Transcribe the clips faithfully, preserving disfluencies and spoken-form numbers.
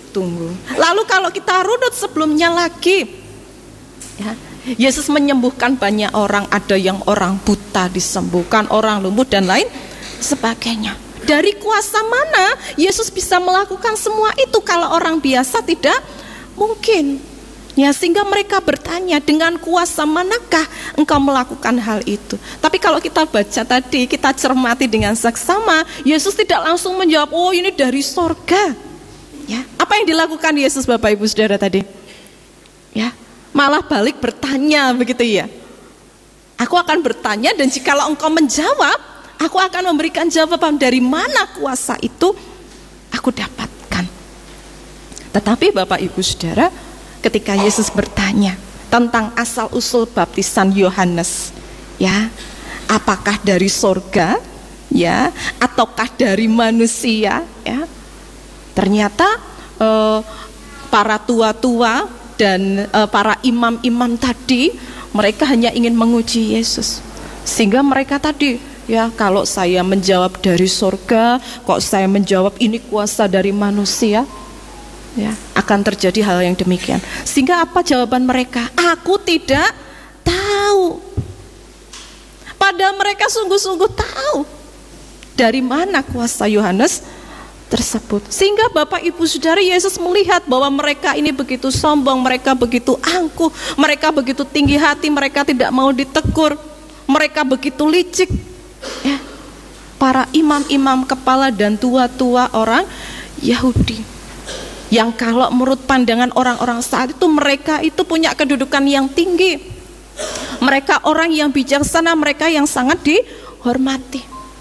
tunggu. Lalu kalau kita runut sebelumnya lagi, ya, Yesus menyembuhkan banyak orang. Ada yang orang buta disembuhkan, orang lumpuh dan lain sebagainya. Dari kuasa mana Yesus bisa melakukan semua itu kalau orang biasa tidak mungkin? Ya, sehingga mereka bertanya, dengan kuasa manakah engkau melakukan hal itu? Tapi kalau kita baca tadi, kita cermati dengan seksama, Yesus tidak langsung menjawab, oh ini dari sorga. Ya, apa yang dilakukan Yesus, Bapak Ibu Saudara tadi? Ya, malah balik bertanya begitu ya. Aku akan bertanya dan jikalau engkau menjawab, aku akan memberikan jawaban dari mana kuasa itu aku dapatkan. Tetapi Bapak Ibu Saudara, ketika Yesus bertanya tentang asal usul baptisan Yohanes, ya, apakah dari sorga, ya, ataukah dari manusia, ya, ternyata eh, para tua-tua dan eh, para imam-imam tadi, mereka hanya ingin menguji Yesus, sehingga mereka tadi, ya, kalau saya menjawab dari sorga, kok saya menjawab ini kuasa dari manusia? Ya, akan terjadi hal yang demikian. Sehingga apa jawaban mereka? Aku tidak tahu. Padahal mereka sungguh-sungguh tahu dari mana kuasa Yohanes tersebut. Sehingga Bapak Ibu Saudara, Yesus melihat bahwa mereka ini begitu sombong, mereka begitu angkuh, mereka begitu tinggi hati, mereka tidak mau ditegur, mereka begitu licik. Ya, para imam-imam kepala dan tua-tua orang Yahudi, yang kalau menurut pandangan orang-orang saat itu, mereka itu punya kedudukan yang tinggi, mereka orang yang bijaksana, mereka yang sangat dihormati.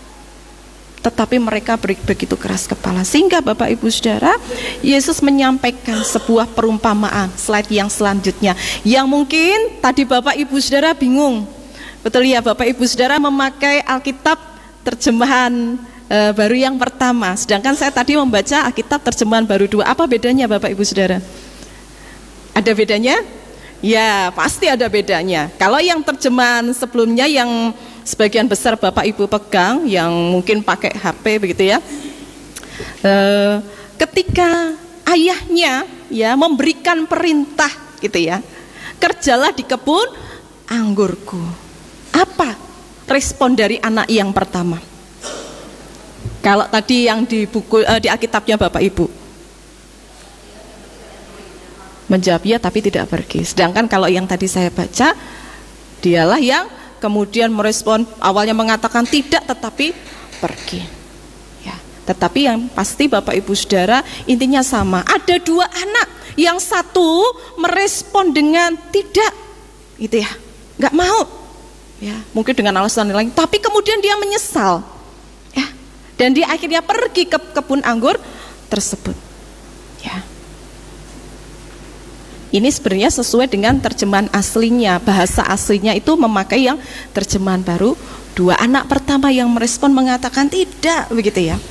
Tetapi mereka begitu keras kepala. Sehingga Bapak Ibu Saudara, Yesus menyampaikan sebuah perumpamaan. Slide yang selanjutnya, yang mungkin tadi Bapak Ibu Saudara bingung. Betul ya, Bapak Ibu Saudara memakai Alkitab terjemahan Uh, baru yang pertama, sedangkan saya tadi membaca Alkitab terjemahan baru dua. Apa bedanya Bapak Ibu Saudara? Ada bedanya? Ya, pasti ada bedanya. Kalau yang terjemahan sebelumnya yang sebagian besar Bapak Ibu pegang, yang mungkin pakai H P begitu ya, uh, ketika ayahnya ya memberikan perintah gitu ya, kerjalah di kebun anggurku. Apa respon dari anak yang pertama? Kalau tadi yang di buku uh, di Alkitabnya Bapak Ibu menjawab ya tapi tidak pergi. Sedangkan kalau yang tadi saya baca, dialah yang kemudian merespon, awalnya mengatakan tidak tetapi pergi. Ya, tetapi yang pasti Bapak Ibu Saudara, intinya sama. Ada dua anak, yang satu merespon dengan tidak, gitu ya, nggak mau. Ya, mungkin dengan alasan lain, tapi kemudian dia menyesal. Dan dia akhirnya pergi ke kebun anggur tersebut. Ya. Ini sebenarnya sesuai dengan terjemahan aslinya. Bahasa aslinya itu memakai yang terjemahan baru dua. Anak pertama yang merespon mengatakan tidak, begitu ya.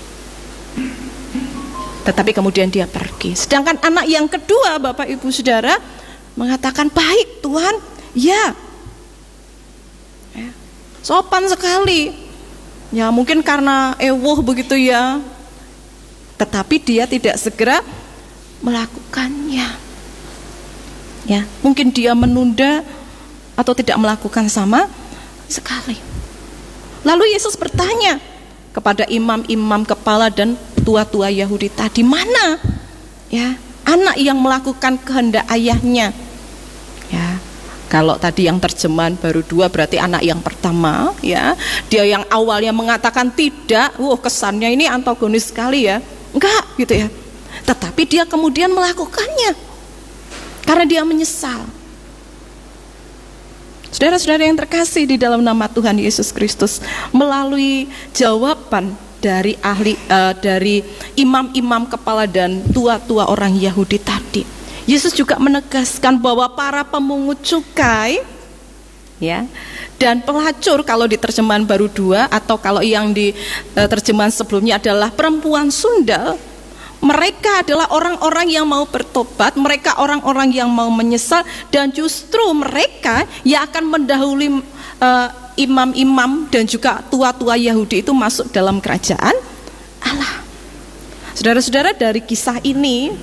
Tetapi kemudian dia pergi. Sedangkan anak yang kedua, Bapak Ibu Saudara, mengatakan baik Tuhan, ya. Ya. Sopan sekali. Ya, mungkin karena ewuh begitu ya, tetapi dia tidak segera melakukannya. Ya, mungkin dia menunda atau tidak melakukan sama sekali. Lalu Yesus bertanya kepada imam-imam kepala dan tua-tua Yahudi tadi, mana ya anak yang melakukan kehendak ayahnya? Ya, kalau tadi yang terjemahan baru dua berarti anak yang pertama, ya, dia yang awalnya mengatakan tidak, wah kesannya ini antagonis sekali ya, enggak gitu ya. Tetapi dia kemudian melakukannya karena dia menyesal. Saudara-saudara yang terkasih di dalam nama Tuhan Yesus Kristus, melalui jawaban dari ahli uh, dari imam-imam kepala dan tua-tua orang Yahudi tadi, Yesus juga menegaskan bahwa para pemungut cukai, ya, dan pelacur kalau di terjemahan baru dua, atau kalau yang di uh, terjemahan sebelumnya adalah perempuan sundal, mereka adalah orang-orang yang mau bertobat, mereka orang-orang yang mau menyesal, dan justru mereka yang akan mendahului uh, imam-imam dan juga tua-tua Yahudi itu masuk dalam kerajaan Allah. Saudara-saudara, dari kisah ini